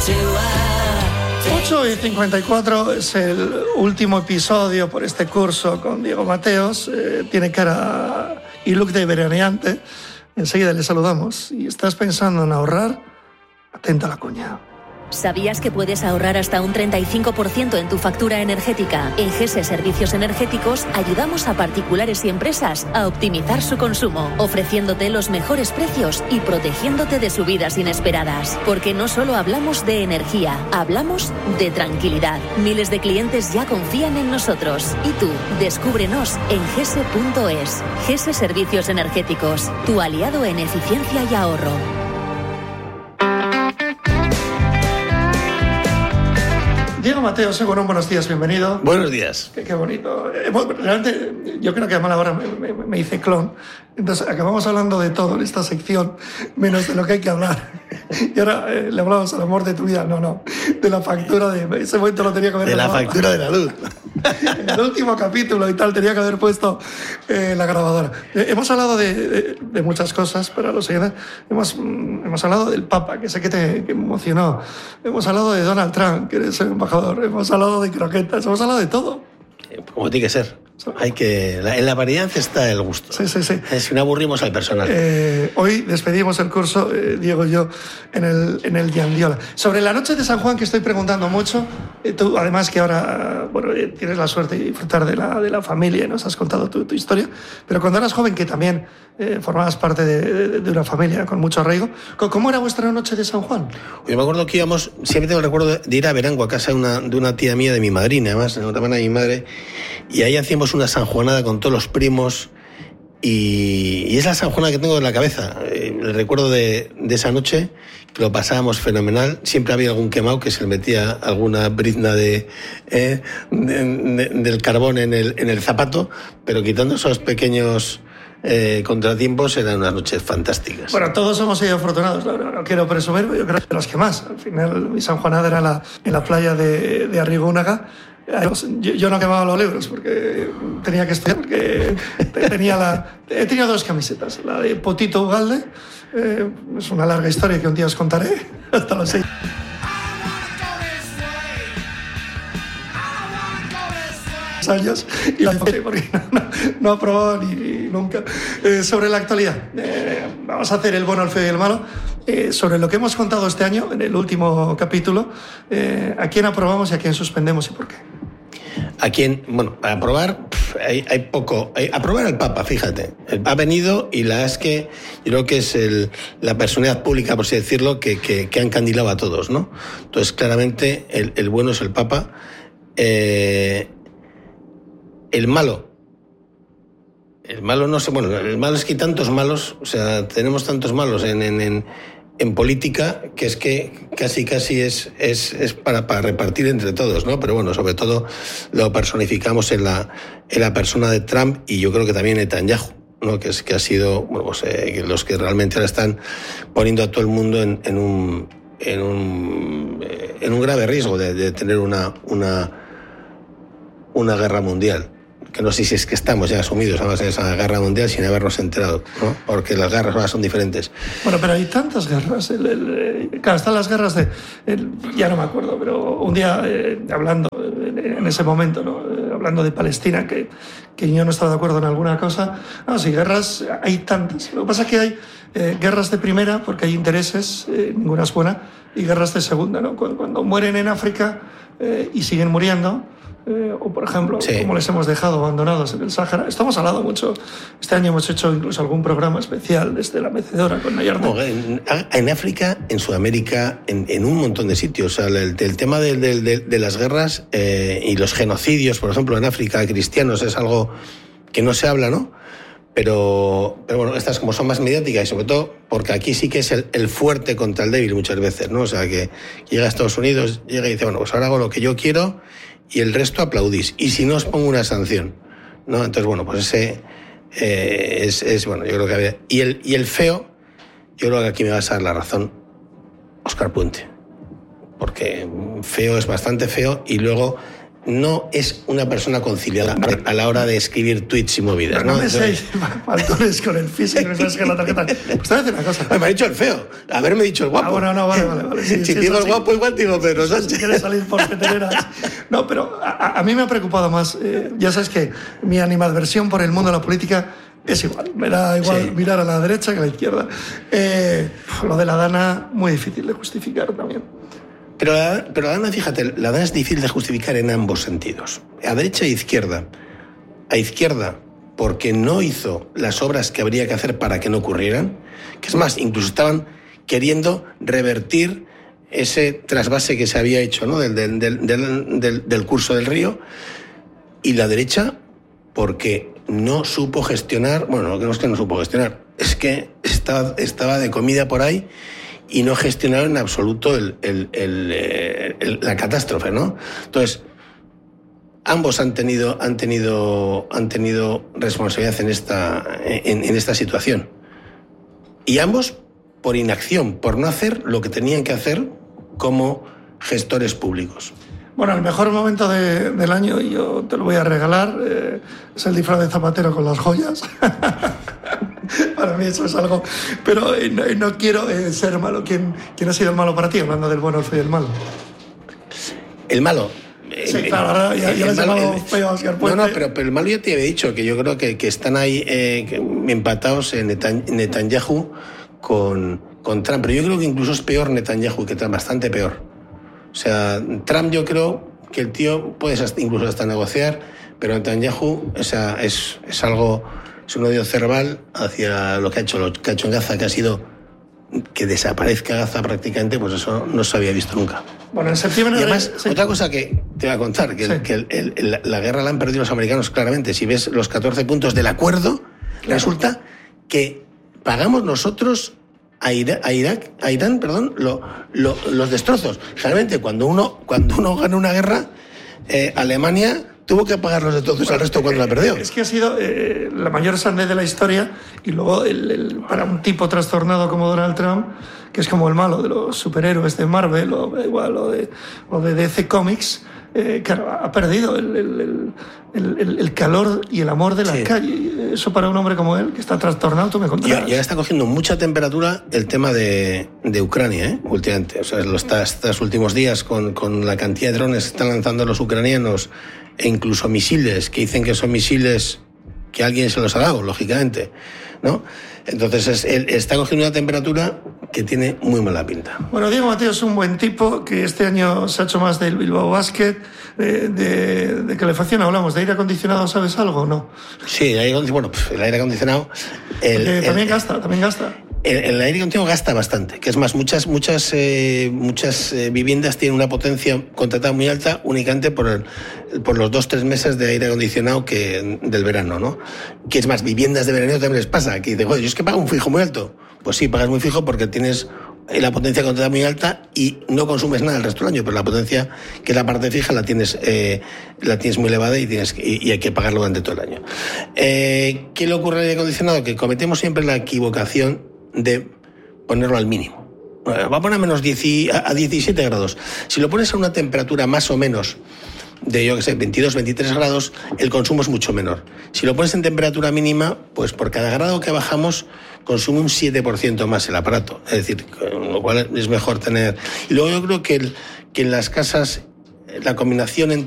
8:54 es el último episodio por este curso con Diego Mateos. Tiene cara y look de veraneante. Enseguida le saludamos. Y estás pensando en ahorrar, atenta a la cuña. ¿Sabías que puedes ahorrar hasta un 35% en tu factura energética? En GESE Servicios Energéticos ayudamos a particulares y empresas a optimizar su consumo, ofreciéndote los mejores precios y protegiéndote de subidas inesperadas. Porque no solo hablamos de energía, hablamos de tranquilidad. Miles de clientes ya confían en nosotros. Y tú, descúbrenos en gese.es. GESE Servicios Energéticos, tu aliado en eficiencia y ahorro. Diego Mateos, seguro, buenos días, bienvenido. Buenos días. Qué bonito. Realmente, yo creo que a mala hora me hice clon. Entonces, acabamos hablando de todo en esta sección, menos de lo que hay que hablar. Y ahora le hablamos al amor de tu vida. No, de la factura de... Ese momento lo tenía que haber... De la factura de la luz. En el último capítulo y tal, tenía que haber puesto la grabadora. Hemos hablado de muchas cosas, pero lo siguiente, hemos hablado del Papa, que sé que te emocionó. Hemos hablado de Donald Trump, que eres el embajador. Hemos hablado de croquetas, hemos hablado de todo. Como tiene que ser. En la variedad está el gusto. Sí. Si no aburrimos al personal. Hoy despedimos el curso, Diego y yo, en el Giandiola. Sobre la noche de San Juan, que estoy preguntando mucho, tú además que ahora tienes la suerte de disfrutar de la familia y nos has contado tu historia, pero cuando eras joven, que también formabas parte de una familia con mucho arraigo, ¿cómo era vuestra noche de San Juan? Yo me acuerdo que íbamos, siempre tengo el recuerdo de ir a Verango, a casa de una tía mía, de mi madrina, además, la hermana de mi madre, y ahí hacíamos una sanjuanada con todos los primos y es la sanjuanada que tengo en la cabeza. El recuerdo de esa noche, que lo pasábamos fenomenal. Siempre había algún quemado que se le metía alguna brizna del carbón en el zapato, pero quitando esos pequeños contratiempos, eran unas noches fantásticas. Bueno, todos hemos sido afortunados, no quiero presumir, pero yo creo que los que más. Al final, mi sanjuanada era en la playa de Arrigúnaga. Yo no quemaba los libros porque tenía que estudiar, porque he tenido dos camisetas, la de Potito Ugalde, es una larga historia que un día os contaré, hasta los 6 años, y la porque no aprobaba ni nunca. Sobre la actualidad, vamos a hacer el bueno, el feo y el malo. Sobre lo que hemos contado este año, en el último capítulo, ¿a quién aprobamos y a quién suspendemos y por qué? ¿A quién? Bueno, para aprobar hay poco. Aprobar al Papa, fíjate. Ha venido y la es que yo creo que es la personalidad pública, por así decirlo, que ha encandilado a todos, ¿no? Entonces, claramente, el bueno es el Papa. El malo no sé, bueno, el malo es que hay tantos malos, o sea, tenemos tantos malos en política que es que casi es para repartir entre todos, ¿no? Pero bueno, sobre todo lo personificamos en la persona de Trump y yo creo que también Netanyahu, ¿no? Que ha sido, bueno, pues, los que realmente ahora están poniendo a todo el mundo en un grave riesgo de tener una guerra mundial. Que no sé si es que estamos ya sumidos además en esa guerra mundial sin habernos enterado, ¿no? Porque las guerras ahora son diferentes. Bueno, pero hay tantas guerras. Claro, están las guerras ya no me acuerdo, pero un día hablando en ese momento, ¿no? Hablando de Palestina, que yo no estaba de acuerdo en alguna cosa. No, sí, guerras hay tantas. Lo que pasa es que hay guerras de primera, porque hay intereses, ninguna es buena, y guerras de segunda, ¿no? Cuando mueren en África y siguen muriendo, o por ejemplo, sí, como les hemos dejado abandonados en el Sáhara. Estamos hablando mucho, este año hemos hecho incluso algún programa especial desde la mecedora con Nayarte. No, en África, en Sudamérica, en un montón de sitios. O sea, el tema de las guerras y los genocidios, por ejemplo, en África, cristianos, es algo que no se habla, ¿no? Pero bueno, estas como son más mediáticas y sobre todo porque aquí sí que es el fuerte contra el débil muchas veces, ¿no? O sea, que llega a Estados Unidos, llega y dice, bueno, pues ahora hago lo que yo quiero y el resto aplaudís. Y si no os pongo una sanción, ¿no? Entonces, bueno, pues ese es bueno, yo creo que había... Y el feo, yo creo que aquí me vas a dar la razón, Óscar Puente. Porque feo es bastante feo y luego no es una persona conciliada a la hora de escribir tweets y movidas, ¿no? No me sé faltones con el físico, no sabes que la tarjeta. Pues te voy a decir una cosa. Me ha dicho el feo, haberme dicho el guapo. Bueno, no, vale. Si digo el guapo, igual digo Pedro Sánchez. Si quieres salir por peteneras. No, pero a mí me ha preocupado más. Ya sabes que mi animadversión por el mundo de la política es igual. Me da igual mirar a la derecha que a la izquierda. Lo de la Dana, muy difícil de justificar también. Pero la Dana, fíjate, la Dana es difícil de justificar en ambos sentidos. A derecha e izquierda. A izquierda, porque no hizo las obras que habría que hacer para que no ocurrieran. Que es más, incluso estaban queriendo revertir ese trasvase que se había hecho, ¿no? del curso del río. Y la derecha, porque no supo gestionar, bueno, no es que no supo gestionar, es que estaba de comida por ahí y no gestionaron en absoluto la catástrofe, ¿no? Entonces, ambos han tenido responsabilidad en esta situación. Y ambos por inacción, por no hacer lo que tenían que hacer como gestores públicos. Bueno, el mejor momento del año, y yo te lo voy a regalar, es el disfraz de Zapatero con las joyas. Para mí eso es algo... Pero no quiero ser malo. ¿Quién ha sido el malo para ti? Hablando del bueno, el feo y el malo. El malo... Sí, claro, ahora ya les he llamado feo a Óscar Puente. No, pero el malo ya te había dicho, que yo creo que están ahí empatados en Netanyahu con Trump. Pero yo creo que incluso es peor Netanyahu que Trump, bastante peor. O sea, Trump yo creo que el tío puede incluso hasta negociar, pero Netanyahu es algo, es un odio cerval hacia lo que ha hecho en Gaza, que ha sido que desaparezca Gaza prácticamente, pues eso no se había visto nunca. Bueno, en septiembre... Y además, otra cosa que te voy a contar, que la guerra la han perdido los americanos claramente. Si ves los 14 puntos del acuerdo, resulta que pagamos nosotros a Irán, los destrozos. Generalmente, cuando uno gana una guerra, Alemania tuvo que pagar los destrozos al resto cuando la perdió. Es que ha sido la mayor sandez de la historia, y luego para un tipo trastornado como Donald Trump, que es como el malo de los superhéroes de Marvel o de DC Comics, claro, ha perdido el calor y el amor de la calle. Eso para un hombre como él, que está trastornado, tú me contarás. Y ahora está cogiendo mucha temperatura el tema de Ucrania, últimamente. O sea, estos últimos días, con la cantidad de drones que están lanzando los ucranianos, e incluso misiles, que dicen que son misiles que alguien se los ha dado, lógicamente, ¿no? Entonces él está cogiendo una temperatura que tiene muy mala pinta. Bueno, Diego Mateo es un buen tipo, que este año se ha hecho más del Bilbao Basket. De calefacción hablamos, ¿de aire acondicionado sabes algo o no? Sí, el aire acondicionado... También gasta. El aire acondicionado gasta bastante, que es más, muchas viviendas tienen una potencia contratada muy alta únicamente por los 2-3 meses de aire acondicionado del verano, ¿no? Que es más, viviendas de verano también les pasa, que dicen, joder, yo es que pago un fijo muy alto. Pues sí, pagas muy fijo porque tienes la potencia contratada muy alta y no consumes nada el resto del año, pero la potencia, que es la parte fija, la tienes muy elevada y hay que pagarlo durante todo el año. ¿Qué le ocurre al aire acondicionado? Que cometemos siempre la equivocación de ponerlo al mínimo. Va a poner a 17 grados. Si lo pones a una temperatura más o menos de, 22, 23 grados, el consumo es mucho menor. Si lo pones en temperatura mínima, pues por cada grado que bajamos, consume un 7% más el aparato. Es decir, con lo cual es mejor tener... Y luego yo creo que en las casas la combinación entre